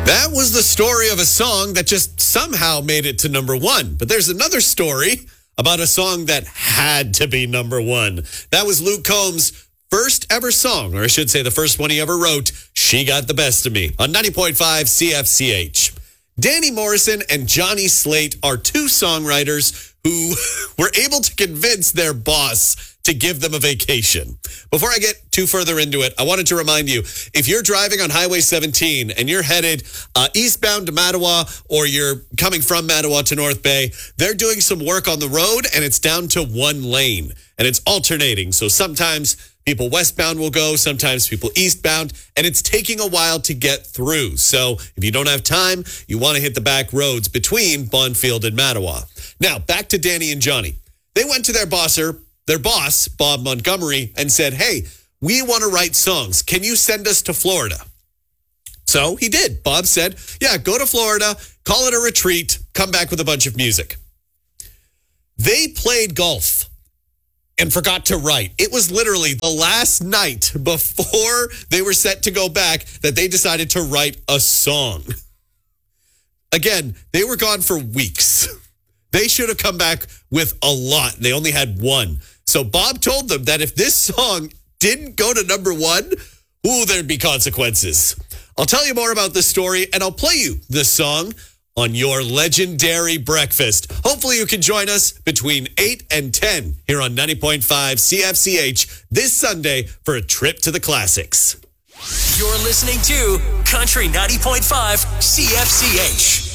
That was the story of a song that just somehow made it to number one. But there's another story about a song that had to be number one. That was Luke Combs' first ever song, or I should say the first one he ever wrote, She Got the Best of Me, on 90.5 CFCH. Danny Morrison and Johnny Slate are two songwriters who were able to convince their boss to give them a vacation. Before I get too further into it, I wanted to remind you, if you're driving on Highway 17 and you're headed eastbound to Mattawa, or you're coming from Mattawa to North Bay, they're doing some work on the road and it's down to one lane and it's alternating. So sometimes people westbound will go, sometimes people eastbound, and it's taking a while to get through. So if you don't have time, you want to hit the back roads between Bonfield and Mattawa. Now, back to Danny and Johnny. They went to their boss, Bob Montgomery, and said, hey, we want to write songs. Can you send us to Florida? So he did. Bob said, yeah, go to Florida, call it a retreat, come back with a bunch of music. They played golf and forgot to write. It was literally the last night before they were set to go back that they decided to write a song. Again, they were gone for weeks. They should have come back with a lot. They only had one. So Bob told them that if this song didn't go to number one, there'd be consequences. I'll tell you more about this story, and I'll play you this song on your legendary breakfast. Hopefully you can join us between 8 and 10 here on 90.5 CFCH this Sunday for a trip to the classics. You're listening to Country 90.5 CFCH.